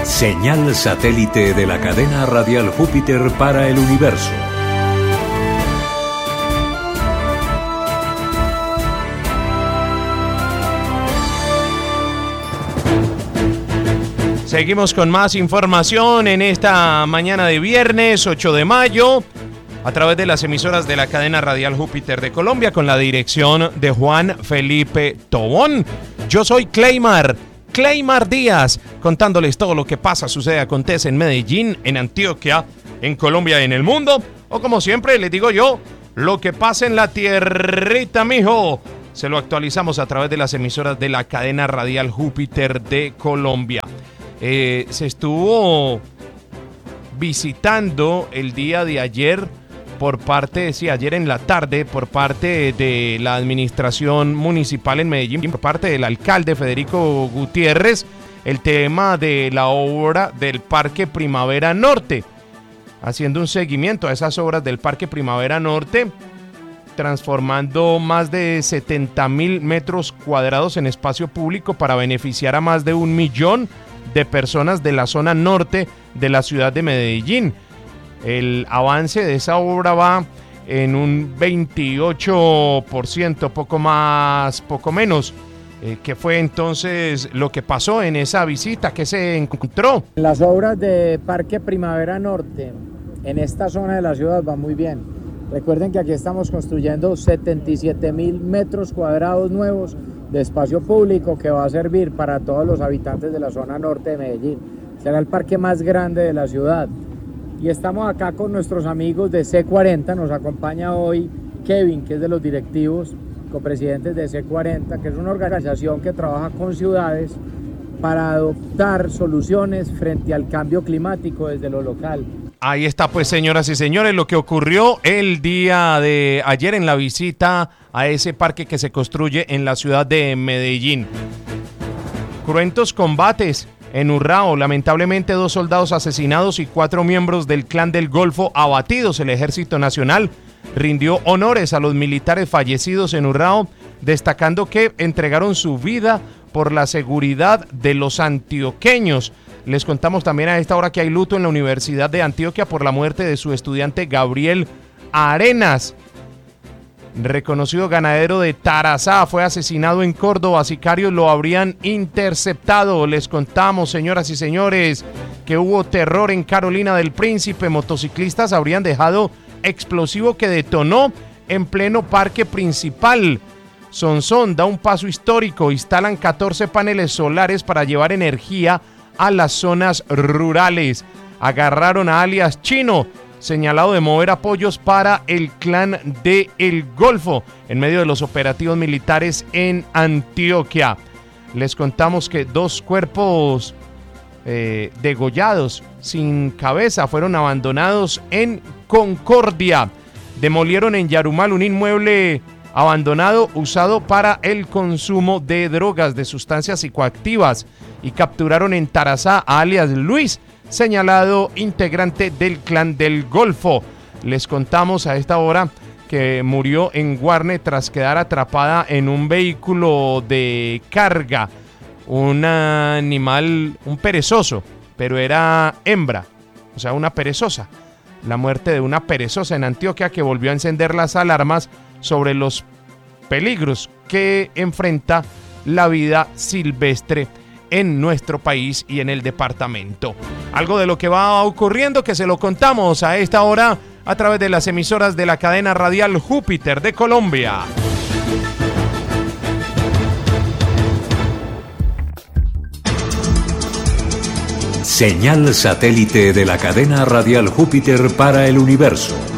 Señal satélite de la cadena radial Júpiter para el universo. Seguimos con más información en esta mañana de viernes 8 de mayo a través de las emisoras de la cadena radial Júpiter de Colombia con la dirección de Juan Felipe Tobón. Yo soy Cleymar Díaz, contándoles todo lo que pasa, sucede, acontece en Medellín, en Antioquia, en Colombia y en el mundo. O como siempre les digo yo, lo que pasa en la tierrita, mijo. Se lo actualizamos a través de las emisoras de la cadena radial Júpiter de Colombia. Se estuvo visitando el día de ayer ayer en la tarde, por parte de la administración municipal en Medellín, por parte del alcalde Federico Gutiérrez, el tema de la obra del Parque Primavera Norte, haciendo un seguimiento a esas obras del Parque Primavera Norte, transformando más de 70.000 metros cuadrados en espacio público para beneficiar a más de 1 millón de personas de la zona norte de la ciudad de Medellín. El avance de esa obra va en un 28%, poco más, poco menos. ¿Qué fue entonces lo que pasó en esa visita? ¿Qué se encontró? Las obras de Parque Primavera Norte en esta zona de la ciudad van muy bien. Recuerden que aquí estamos construyendo 77.000 metros cuadrados nuevos de espacio público que va a servir para todos los habitantes de la zona norte de Medellín. Será el parque más grande de la ciudad. Y estamos acá con nuestros amigos de C40, nos acompaña hoy Kevin, que es de los directivos, copresidentes de C40, que es una organización que trabaja con ciudades para adoptar soluciones frente al cambio climático desde lo local. Ahí está, pues, señoras y señores, lo que ocurrió el día de ayer en la visita a ese parque que se construye en la ciudad de Medellín. Cruentos combates en Urrao, lamentablemente 2 soldados asesinados y 4 miembros del Clan del Golfo abatidos. El Ejército Nacional rindió honores a los militares fallecidos en Urrao, destacando que entregaron su vida por la seguridad de los antioqueños. Les contamos también a esta hora que hay luto en la Universidad de Antioquia por la muerte de su estudiante Gabriel Arenas. Reconocido ganadero de Tarazá fue asesinado en Córdoba. Sicarios lo habrían interceptado. Les contamos, señoras y señores, que hubo terror en Carolina del Príncipe. Motociclistas habrían dejado explosivo que detonó en pleno parque principal. Sonsón da un paso histórico. Instalan 14 paneles solares para llevar energía a las zonas rurales. Agarraron a alias Chino, señalado de mover apoyos para el Clan de El Golfo en medio de los operativos militares en Antioquia. Les contamos que 2 cuerpos degollados sin cabeza fueron abandonados en Concordia. Demolieron en Yarumal un inmueble abandonado usado para el consumo de drogas, de sustancias psicoactivas, y capturaron en Tarazá a alias Luis, señalado integrante del Clan del Golfo. Les contamos a esta hora que murió en Guarne tras quedar atrapada en un vehículo de carga. Un animal, un perezoso, pero era hembra, o sea, una perezosa. La muerte de una perezosa en Antioquia, que volvió a encender las alarmas sobre los peligros que enfrenta la vida silvestre en nuestro país y en el departamento. Algo de lo que va ocurriendo que se lo contamos a esta hora a través de las emisoras de la cadena radial Júpiter de Colombia. Señal satélite de la cadena radial Júpiter para el universo.